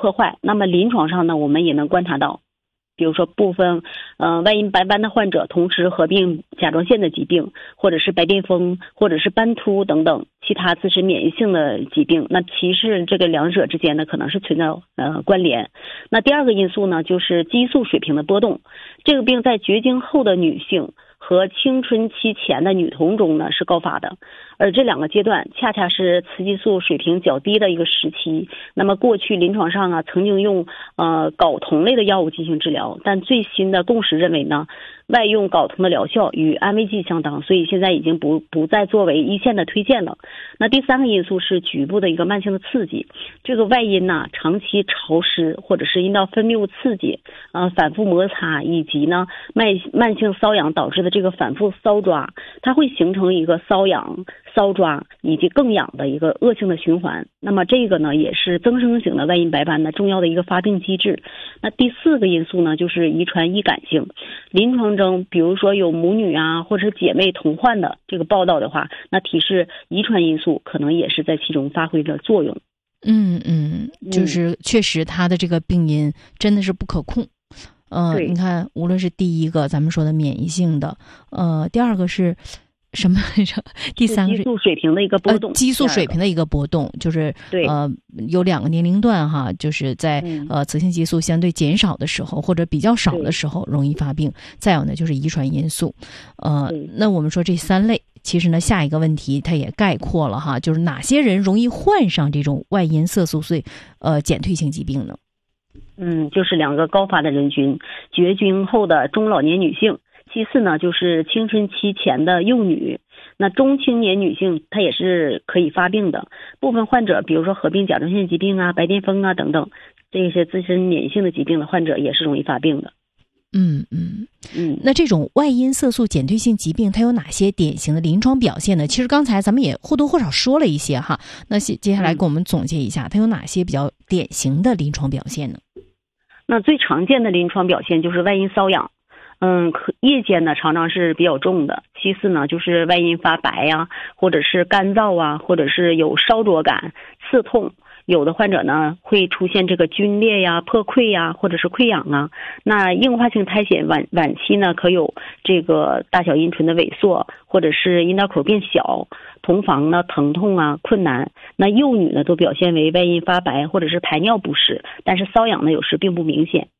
破坏。那么临床上呢，我们也能观察到，比如说部分外阴白斑的患者同时合并甲状腺的疾病，或者是白癜风，或者是斑秃等等其他自身免疫性的疾病，那其实这个两者之间呢可能是存在关联。那第二个因素呢，就是激素水平的波动。这个病在绝经后的女性和青春期前的女童中呢是高发的，而这两个阶段恰恰是雌激素水平较低的一个时期。那么过去临床上啊曾经用睾酮类的药物进行治疗，但最新的共识认为呢，外用睾酮的疗效与安慰剂相当，所以现在已经不再作为一线的推荐了。那第三个因素是局部的一个慢性的刺激，这个外阴呢长期潮湿或者是阴道分泌物刺激反复摩擦，以及呢慢性瘙痒导致的这个反复搔抓，它会形成一个瘙痒、搔抓以及更痒的一个恶性的循环。那么这个呢也是增生型的外阴白斑的重要的一个发病机制。那第四个因素呢就是遗传易感性。临床中比如说有母女啊或者是姐妹同患的这个报道的话，那提示遗传因素可能也是在其中发挥着作用。 就是确实他的这个病因真的是不可控。你看无论是第一个咱们说的免疫性的，第二个是什么来着？第三个是激素水平的一个波动， 激素水平的一个波动，就是有两个年龄段哈，就是在雌性激素相对减少的时候或者比较少的时候容易发病。再有呢就是遗传因素。那我们说这三类，其实呢下一个问题它也概括了哈，就是哪些人容易患上这种外阴色素岁减退性疾病呢？ 就是两个高发的人群，绝经后的中老年女性，其次呢就是青春期前的幼女。那中青年女性她也是可以发病的，部分患者比如说合并甲状腺疾病啊、白癜风啊等等这些自身免疫性的疾病的患者也是容易发病的。 那这种外阴色素减退性疾病它有哪些典型的临床表现呢？其实刚才咱们也或多或少说了一些哈，那接下来给我们总结一下它有哪些比较典型的临床表现呢？ 那最常见的临床表现就是外阴瘙痒，夜间呢常常是比较重的。其次呢就是外阴发白呀，或者是干燥啊，或者是有烧灼感、刺痛。有的患者呢会出现这个皲裂呀、破溃呀，或者是溃疡啊。那硬化性苔藓晚期呢，可有这个大小阴唇的萎缩，或者是阴道口变小，同房呢疼痛啊、困难。那幼女呢都表现为外阴发白或者是排尿不适，但是瘙痒呢有时并不明显。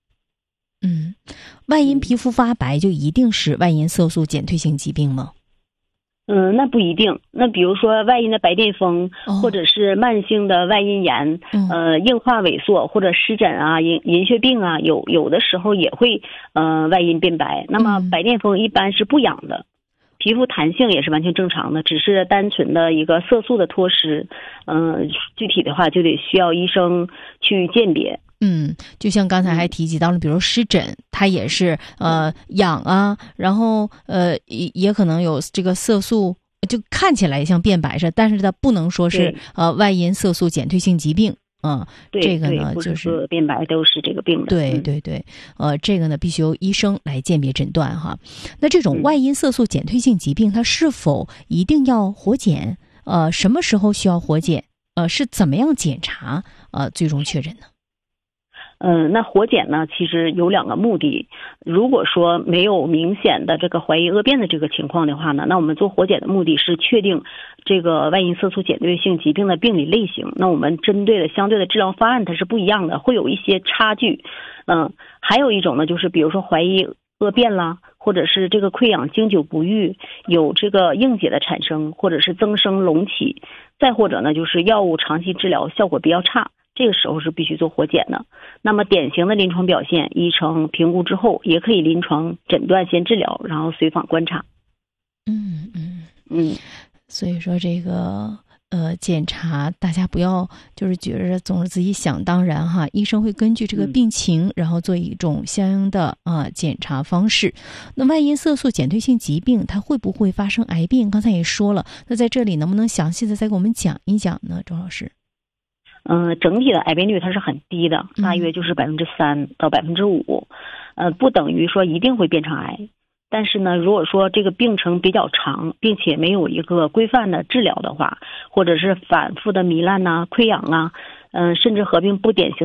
外阴皮肤发白就一定是外阴色素减退性疾病吗？ 那不一定。那比如说外阴的白癜风，或者是慢性的外阴炎，硬化萎缩或者湿疹啊、银屑病啊，有的时候也会外阴变白。那么白癜风一般是不痒的，皮肤弹性也是完全正常的，只是单纯的一个色素的脱失。具体的话就得需要医生去鉴别。 就像刚才还提及到了，比如湿疹，它也是痒啊，然后也可能有这个色素，就看起来像变白似的，但是它不能说是外阴色素减退性疾病。这个呢就是变白都是这个病的。 对，这个呢必须由医生来鉴别诊断哈。那这种外阴色素减退性疾病，它是否一定要活检？什么时候需要活检？是怎么样检查最终确诊呢？ 那活检呢其实有两个目的。如果说没有明显的这个怀疑恶变的这个情况的话呢，那我们做活检的目的是确定这个外阴色素减退性疾病的病理类型。那我们针对的相对的治疗方案它是不一样的，会有一些差距。还有一种呢就是比如说怀疑恶变啦，或者是这个溃疡经久不愈，有这个硬结的产生，或者是增生隆起，再或者呢就是药物长期治疗效果比较差，这个时候是必须做活检的。那么典型的临床表现，医生评估之后也可以临床诊断先治疗，然后随访观察。 所以说这个检查大家不要就是觉着总是自己想当然哈，医生会根据这个病情然后做一种相应的检查方式。那外阴色素减退性疾病它会不会发生癌病？刚才也说了，那在这里能不能详细的再给我们讲一讲呢，周老师？ 整体的癌变率它是很低的，大约就是3%到5%，不等于说一定会变成癌。但是呢，如果说这个病程比较长，并且没有一个规范的治疗的话，或者是反复的糜烂呐、溃疡啊，甚至合并不典型